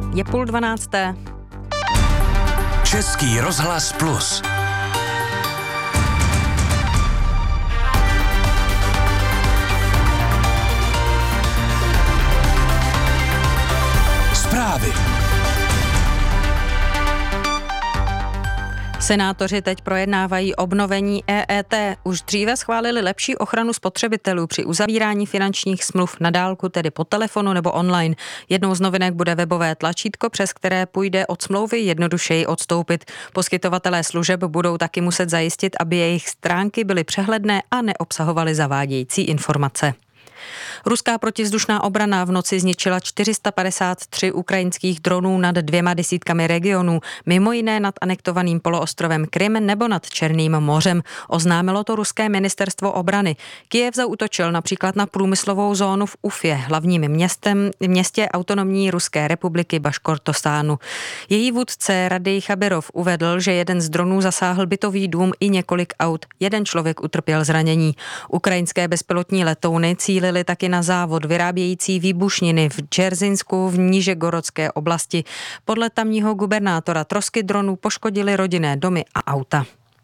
Je 11:30. Český rozhlas Plus. Zprávy. Senátoři teď projednávají obnovení EET. Už dříve schválili lepší ochranu spotřebitelů při uzavírání finančních smluv na dálku, tedy po telefonu nebo online. Jednou z novinek bude webové tlačítko, přes které půjde od smlouvy jednodušeji odstoupit. Poskytovatelé služeb budou taky muset zajistit, aby jejich stránky byly přehledné a neobsahovaly zavádějící informace. Ruská protivzdušná obrana v noci zničila 453 ukrajinských dronů nad 200 regionů, mimo jiné nad anektovaným poloostrovem Krym nebo nad Černým mořem. Oznámilo to ruské ministerstvo obrany. Kyjev zaútočil například na průmyslovou zónu v Ufě, hlavním městě autonomní Ruské republiky Baškortostánu. Její vůdce Radij Chabirov uvedl, že jeden z dronů zasáhl bytový dům i několik aut. Jeden člověk utrpěl zranění. Ukrajinské bezpilotní letouny cílily taky na závod vyrábějící výbušniny v Džerzinsku v Nížegorodské oblasti. Podle tamního gubernátora trosky dronů poškodily rodinné domy a auta.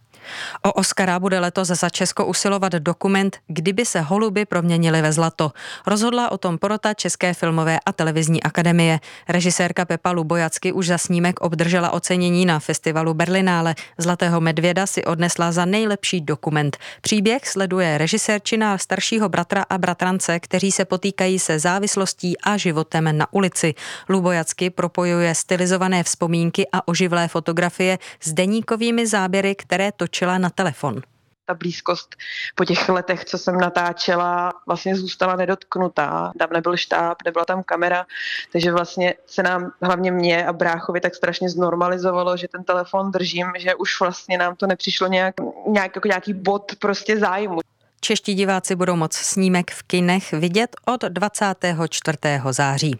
O Oscara bude letos za Česko usilovat dokument Kdyby se holuby proměnily ve zlato. Rozhodla o tom porota České filmové a televizní akademie. Režisérka Pepa Lubojacky už za snímek obdržela ocenění na festivalu Berlinále. Zlatého medvěda si odnesla za nejlepší dokument. Příběh sleduje režisérčina staršího bratra a bratrance, kteří se potýkají se závislostí a životem na ulici. Lubojacky propojuje stylizované vzpomínky a oživlé fotografie s deníkovými záběry, které točila na telefon. Ta blízkost po těch letech, co jsem natáčela, vlastně zůstala nedotknutá. Tam nebyl štáb, nebyla tam kamera, takže vlastně se nám, hlavně mě a bráchovi, tak strašně znormalizovalo, že ten telefon držím, že už vlastně nám to nepřišlo nějaký bod prostě zájmu. Čeští diváci budou moct snímek v kinech vidět od 24. září.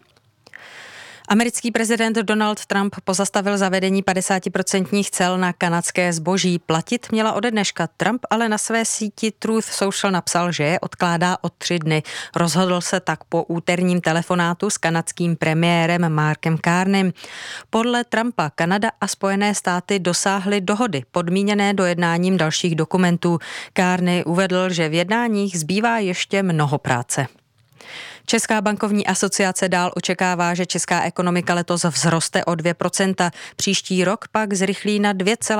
Americký prezident Donald Trump pozastavil zavedení 50% cel na kanadské zboží. Platit měla ode dneška. Trump ale na své síti Truth Social napsal, že je odkládá o 3 dny. Rozhodl se tak po úterním telefonátu s kanadským premiérem Markem Carneym. Podle Trumpa Kanada a Spojené státy dosáhly dohody, podmíněné dojednáním dalších dokumentů. Carney uvedl, že v jednáních zbývá ještě mnoho práce. Česká bankovní asociace dál očekává, že česká ekonomika letos vzroste o 2%, příští rok pak zrychlí na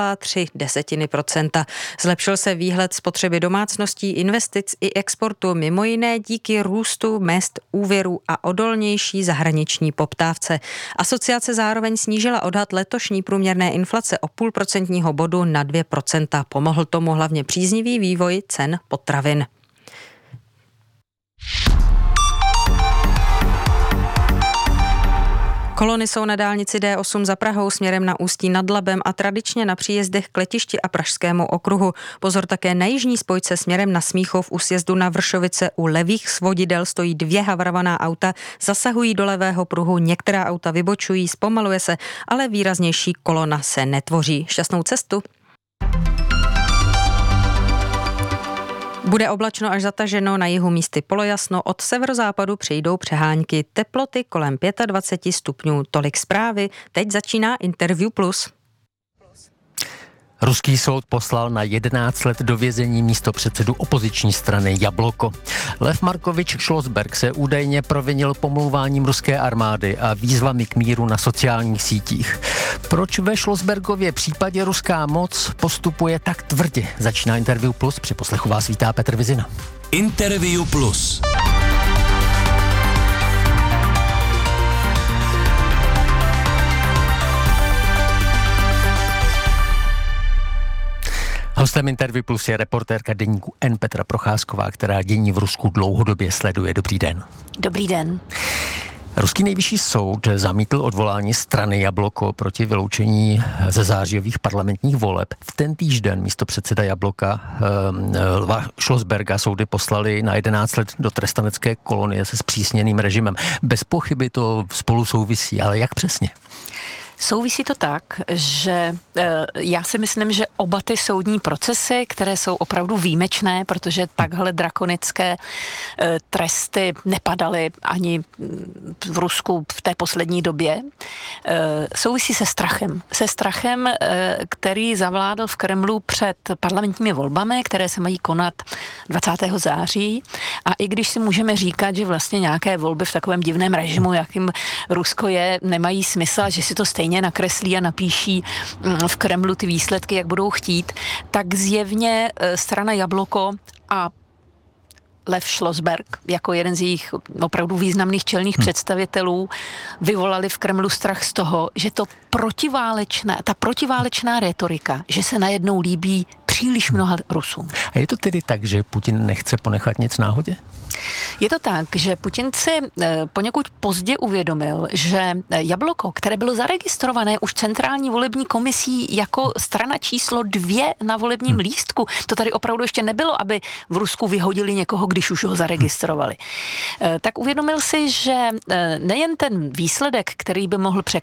2,3%. Zlepšil se výhled spotřeby domácností, investic i exportu, mimo jiné díky růstu mezd, úvěrů a odolnější zahraniční poptávce. Asociace zároveň snížila odhad letošní průměrné inflace o 0,5% bodu na 2%. Pomohl tomu hlavně příznivý vývoj cen potravin. Kolony jsou na dálnici D8 za Prahou směrem na Ústí nad Labem a tradičně na příjezdech k letišti a Pražskému okruhu. Pozor také na jižní spojce směrem na Smíchov u sjezdu na Vršovice. U levých svodidel stojí 2 havarovaná auta, zasahují do levého pruhu, některá auta vybočují, zpomaluje se, ale výraznější kolona se netvoří. Šťastnou cestu. Bude oblačno až zataženo, na jihu místy polojasno, od severozápadu přijdou přehánky, teploty kolem 25 stupňů. Tolik zprávy, teď začíná Interview Plus. Ruský soud poslal na 11 let do vězení místopředsedu opoziční strany Jabloko. Lev Markovič Šlosberg se údajně provinil pomlouváním ruské armády a výzvami k míru na sociálních sítích. Proč ve Šlosbergově případě ruská moc postupuje tak tvrdě? Začíná Interview Plus, při poslechu vás vítá Petr Vizina. Interview Plus. Hostem Interview Plus je reportérka deníku N Petra Procházková, která dění v Rusku dlouhodobě sleduje. Dobrý den. Dobrý den. Ruský nejvyšší soud zamítl odvolání strany Jabloko proti vyloučení ze zářijových parlamentních voleb. V ten týžden místopředseda Jabloka Lva Šlosberga soudy poslali na 11 let do trestanecké kolonie se zpřísněným režimem. Bez pochyby to spolu souvisí, ale jak přesně? Souvisí to tak, že já si myslím, že oba ty soudní procesy, které jsou opravdu výjimečné, protože takhle drakonické tresty nepadaly ani v Rusku v té poslední době, souvisí se strachem. Se strachem, který zavládl v Kremlu před parlamentními volbami, které se mají konat 20. září. A i když si můžeme říkat, že vlastně nějaké volby v takovém divném režimu, jakým Rusko je, nemají smysl, že si to stejně nakreslí a napíší v Kremlu ty výsledky, jak budou chtít, tak zjevně strana Jabloko a Lev Schlossberg, jako jeden z jejich opravdu významných čelných představitelů, vyvolali v Kremlu strach z toho, že ta protiválečná retorika, že se najednou líbí příliš mnoha Rusům. A je to tedy tak, že Putin nechce ponechat nic náhodě? Je to tak, že Putin si poněkud pozdě uvědomil, že Jabloko, které bylo zaregistrované už centrální volební komisí jako strana číslo 2 na volebním lístku, to tady opravdu ještě nebylo, aby v Rusku vyhodili někoho, když už ho zaregistrovali. Tak uvědomil si, že nejen ten výsledek, který by mohl